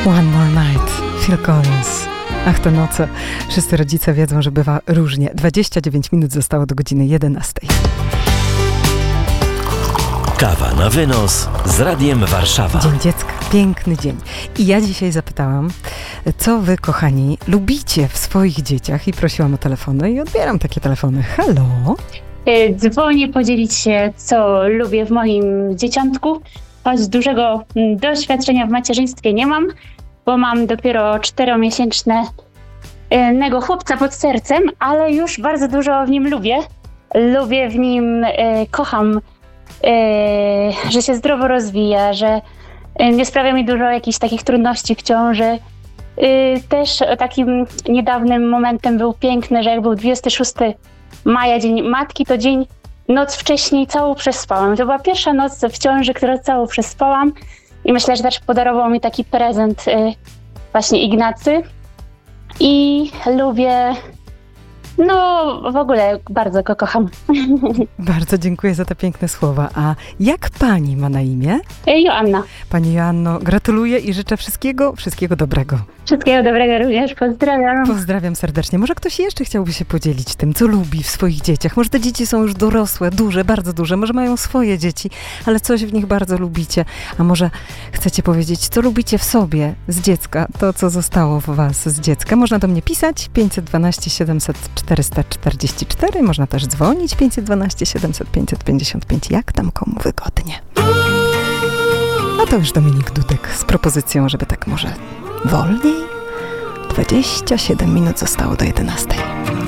One More Night, Phil Collins. Ach, te noce. Wszyscy rodzice wiedzą, że bywa różnie. 29 minut zostało do godziny 11. Kawa na wynos z Radiem Warszawa. Dzień Dziecka. Piękny dzień. I ja dzisiaj zapytałam, co wy, kochani, lubicie w swoich dzieciach? I prosiłam o telefony i odbieram takie telefony. Halo? Dzwonię podzielić się, co lubię w moim dzieciątku. Choć dużego doświadczenia w macierzyństwie nie mam, bo mam dopiero 4-miesięcznego chłopca pod sercem, ale już bardzo dużo w nim lubię. Lubię w nim, kocham, że się zdrowo rozwija, że nie sprawia mi dużo jakichś takich trudności w ciąży. Też takim niedawnym momentem był piękny, że jak był 26 maja, Dzień Matki, to noc wcześniej całą przespałam. To była pierwsza noc w ciąży, którą całą przespałam i myślę, że też podarował mi taki prezent właśnie Ignacy. I lubię, w ogóle bardzo go kocham. Bardzo dziękuję za te piękne słowa. A jak pani ma na imię? Joanna. Pani Joanno, gratuluję i życzę wszystkiego dobrego. Wszystkiego dobrego również, pozdrawiam. Pozdrawiam serdecznie. Może ktoś jeszcze chciałby się podzielić tym, co lubi w swoich dzieciach. Może te dzieci są już dorosłe, duże, bardzo duże. Może mają swoje dzieci, ale coś w nich bardzo lubicie. A może chcecie powiedzieć, co lubicie w sobie z dziecka, to co zostało w was z dziecka. Można do mnie pisać 512 700 444. Można też dzwonić 512 700 555. Jak tam komu wygodnie. A to już Dominik Dudek z propozycją, żeby tak może wolniej. 27 minut zostało do 11.